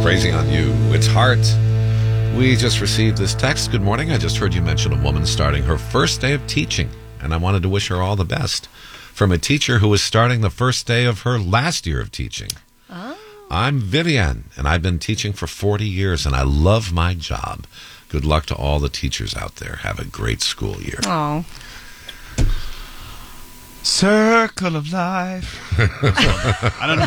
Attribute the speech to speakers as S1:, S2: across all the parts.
S1: Crazy on You. It's Heart. We just received this text. Good morning. I just heard you mention a woman starting her first day of teaching, and I wanted to wish her all the best. From a teacher who is starting the first day of her last year of teaching.
S2: Oh.
S1: I'm Vivian, and I've been teaching for 40 years, and I love my job. Good luck to all the teachers out there. Have a great school year.
S2: Oh.
S3: Circle of life. I don't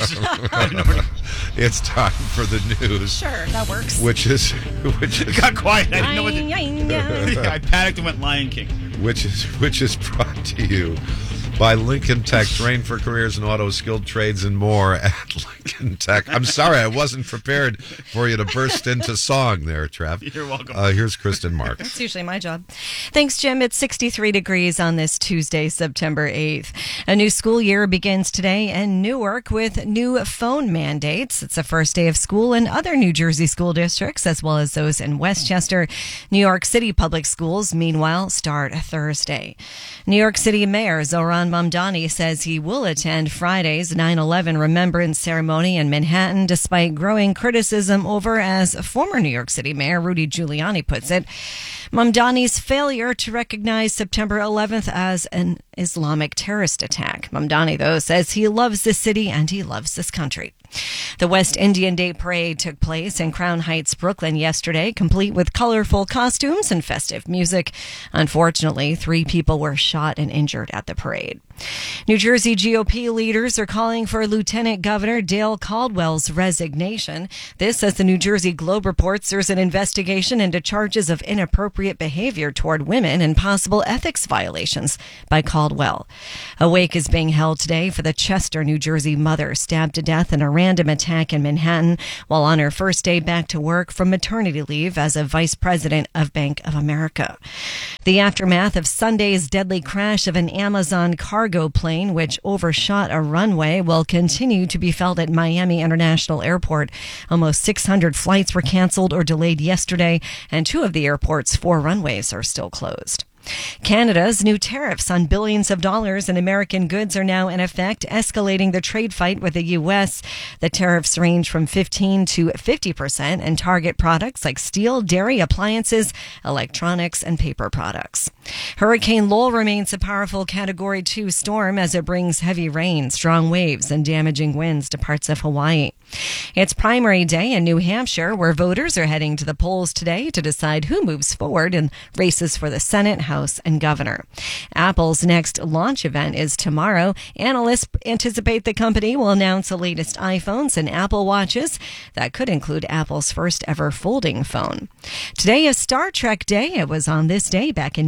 S3: know.
S1: It's time for the news.
S2: Sure, that works.
S1: Which is
S3: It got quiet. I didn't know what to... I panicked and went Lion King.
S1: which is brought to you by Lincoln Tech. Train for careers in auto, skilled trades, and more at Lincoln Tech. I'm sorry, I wasn't prepared for you to burst into song there, Trev.
S3: You're welcome.
S1: Here's Kristen Mark.
S2: That's usually my job. Thanks, Jim. It's 63 degrees on this Tuesday, September 8th. A new school year begins today in Newark with new phone mandates. It's the first day of school in other New Jersey school districts, as well as those in Westchester. New York City Public Schools, meanwhile, start Thursday. New York City Mayor Zohran Mamdani says he will attend Friday's 9/11 Remembrance Ceremony in Manhattan, despite growing criticism over, as former New York City Mayor Rudy Giuliani puts it, Mamdani's failure to recognize September 11th as an Islamic terrorist attack. Mamdani, though, says he loves this city and he loves this country. The West Indian Day Parade took place in Crown Heights, Brooklyn yesterday, complete with colorful costumes and festive music. Unfortunately, 3 people were shot and injured at the parade. New Jersey GOP leaders are calling for Lieutenant Governor Dale Caldwell's resignation. This, as the New Jersey Globe reports, there's an investigation into charges of inappropriate behavior toward women and possible ethics violations by Caldwell. A wake is being held today for the Chester, New Jersey mother stabbed to death in a random attack in Manhattan while on her first day back to work from maternity leave as a vice president of Bank of America. The aftermath of Sunday's deadly crash of an Amazon cargo plane, which overshot a runway, will continue to be felt at Miami International Airport. Almost 600 flights were canceled or delayed yesterday, and 2 of the airport's 4 runways are still closed. Canada's new tariffs on billions of dollars in American goods are now in effect, escalating the trade fight with the U.S. The tariffs range from 15% to 50% and target products like steel, dairy, appliances, electronics, and paper products. Hurricane Lowell remains a powerful Category 2 storm as it brings heavy rain, strong waves, and damaging winds to parts of Hawaii. It's primary day in New Hampshire, where voters are heading to the polls today to decide who moves forward in races for the Senate, House, and Governor. Apple's next launch event is tomorrow. Analysts anticipate the company will announce the latest iPhones and Apple Watches. That could include Apple's first ever folding phone. Today is Star Trek Day. It was on this day back in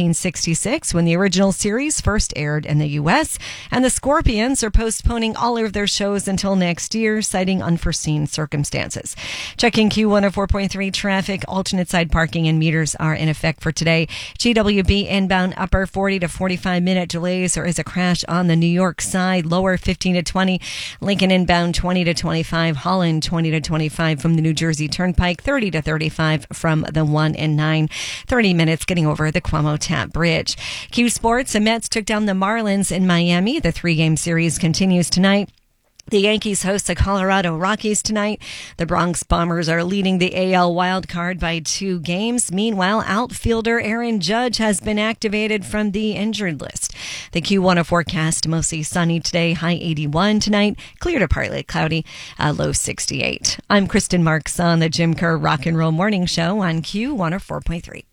S2: 1966 when the original series first aired in the U.S., and the Scorpions are postponing all of their shows until next year, citing unforeseen circumstances. Checking Q104.3 traffic, alternate side parking and meters are in effect for today. GWB inbound upper 40 to 45 minute delays. There is a crash on the New York side, lower 15 to 20. Lincoln inbound 20 to 25. Holland 20 to 25 from the New Jersey Turnpike, 30 to 35 from the 1 and 9. 30 minutes getting over the Cuomo Tap Bridge. Q Sports, the Mets took down the Marlins in Miami. The 3-game series continues tonight. The Yankees host the Colorado Rockies tonight. The Bronx Bombers are leading the AL wildcard by 2 games. Meanwhile, outfielder Aaron Judge has been activated from the injured list. The Q1 forecast, mostly sunny today, high 81 tonight, clear to partly cloudy, low 68. I'm Kristen Marks on the Jim Kerr Rock and Roll Morning Show on Q104.3.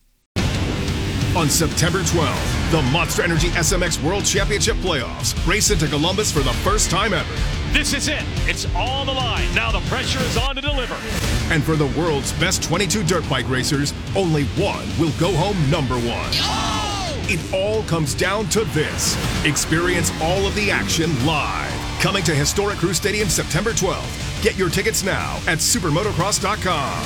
S4: On September 12th, the Monster Energy SMX World Championship Playoffs race into Columbus for the first time ever.
S5: This is it. It's on the line. Now the pressure is on to deliver.
S4: And for the world's best 22 dirt bike racers, only one will go home number 1.
S5: Oh!
S4: It all comes down to this. Experience all of the action live. Coming to Historic Crew Stadium September 12th. Get your tickets now at supermotocross.com.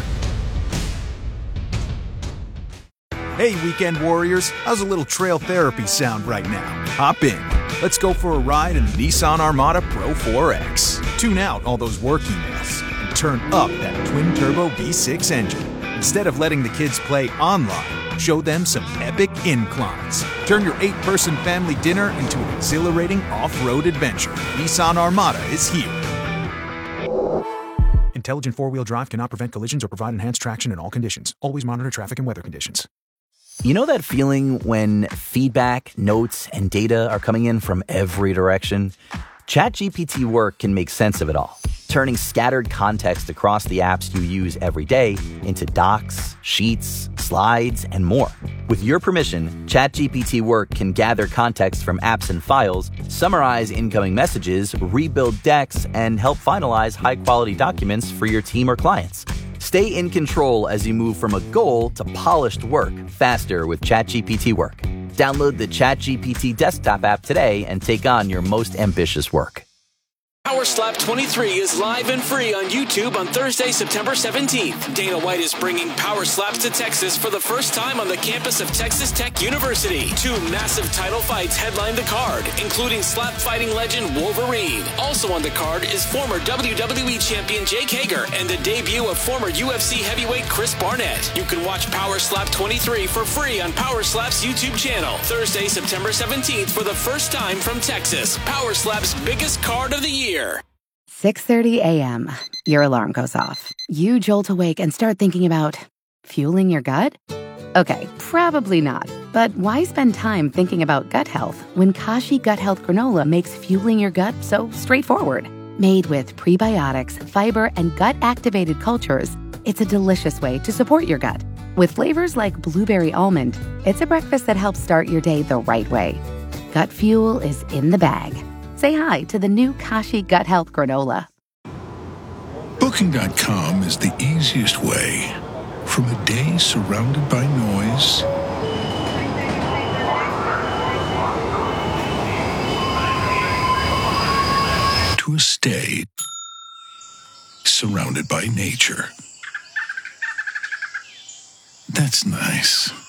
S6: Hey, weekend warriors, how's a little trail therapy sound right now? Hop in. Let's go for a ride in the Nissan Armada Pro 4X. Tune out all those work emails and turn up that twin-turbo V6 engine. Instead of letting the kids play online, show them some epic inclines. Turn your 8-person family dinner into an exhilarating off-road adventure. Nissan Armada is here. In Intelligent four-wheel drive cannot prevent collisions or provide enhanced traction in all conditions. Always monitor traffic and weather conditions.
S7: You know that feeling when feedback, notes, and data are coming in from every direction? ChatGPT Work can make sense of it all, turning scattered context across the apps you use every day into docs, sheets, slides, and more. With your permission, ChatGPT Work can gather context from apps and files, summarize incoming messages, rebuild decks, and help finalize high-quality documents for your team or clients. Stay in control as you move from a goal to polished work faster with ChatGPT Work. Download the ChatGPT desktop app today and take on your most ambitious work.
S8: Power Slap 23 is live and free on YouTube on Thursday, September 17th. Dana White is bringing Power Slaps to Texas for the first time on the campus of Texas Tech University. 2 massive title fights headline the card, including slap fighting legend Wolverine. Also on the card is former WWE champion Jake Hager and the debut of former UFC heavyweight Chris Barnett. You can watch Power Slap 23 for free on Power Slap's YouTube channel. Thursday, September 17th for the first time from Texas. Power Slap's biggest card of the year.
S9: 6:30 a.m. Your alarm goes off. You jolt awake and start thinking about fueling your gut? Okay, probably not. But why spend time thinking about gut health when Kashi Gut Health Granola makes fueling your gut so straightforward? Made with prebiotics, fiber, and gut-activated cultures, it's a delicious way to support your gut. With flavors like blueberry almond, it's a breakfast that helps start your day the right way. Gut fuel is in the bag. Say hi to the new Kashi Gut Health Granola.
S10: Booking.com is the easiest way from a day surrounded by noise to a stay surrounded by nature. That's nice.